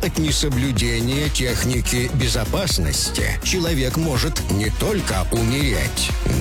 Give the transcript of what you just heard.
от несоблюдения техники безопасности человек может не только умереть,